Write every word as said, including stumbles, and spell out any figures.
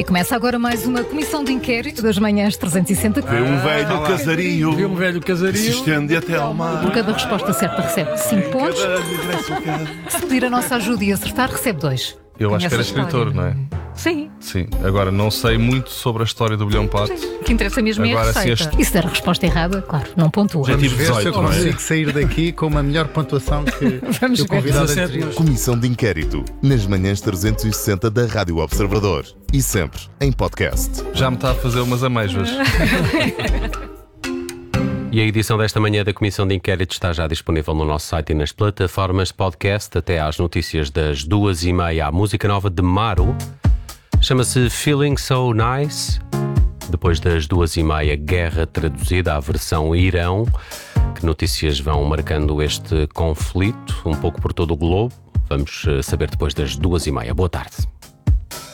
começa agora mais uma comissão de inquérito das manhãs trezentos e sessenta. Vê um velho casario, Vê um velho casario que se estende até ao mar. Por cada resposta certa recebe cinco pontos. Cada regresso a casa. Se pedir a nossa ajuda e acertar, recebe dois. Eu acho que era Conhece a escritor, não história? é? Sim. Sim. Agora, não sei muito sobre a história do bilhão pato. O que interessa mesmo é a Agora, se receita. este- E se der a resposta errada, claro, não pontua. Já Vamos tive ver se eu dezoito, não é? consigo sair daqui com uma melhor pontuação que, Vamos que o ver. convidado dezassete. anterior. Comissão de inquérito nas manhãs trezentos e sessenta da Rádio Observador e sempre em podcast. Já me está a fazer umas amêijoas. E a edição desta manhã da Comissão de Inquérito está já disponível no nosso site e nas plataformas de podcast. Até às notícias das duas e meia. A música nova de Maru chama-se Feeling So Nice. Depois das duas e meia, Guerra traduzida à versão Irão. Que notícias vão marcando este conflito um pouco por todo o globo? Vamos saber depois das duas e meia. Boa tarde.